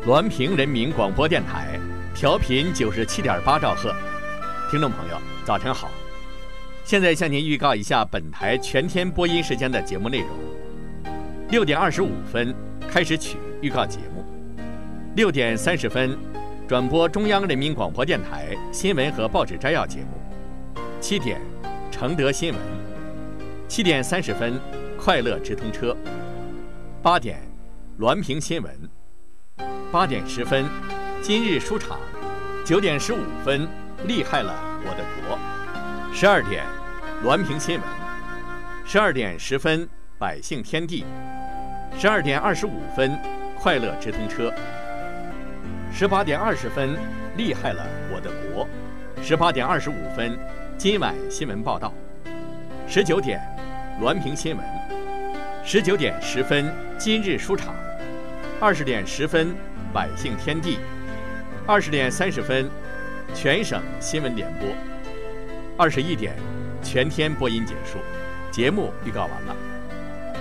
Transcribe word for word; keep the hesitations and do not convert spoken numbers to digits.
滦平人民广播电台，调频九十七点八兆赫。听众朋友，早晨好！现在向您预告一下本台全天播音时间的节目内容：六点二十五分开始曲预告节目，六点三十分转播中央人民广播电台新闻和报纸摘要节目，七点承德新闻，七点三十分快乐直通车，八点滦平新闻，八点十分今日书场，九点十五分厉害了我的国，十二点滦平新闻，十二点十分百姓天地，十二点二十五分快乐直通车，十八点二十分厉害了我的国，十八点二十五分今晚新闻报道，十九点滦平新闻，十九点十分今日书场，二十点十分百姓天地，二十点三十分全省新闻联播，二十一点全天播音结束。节目预告完了。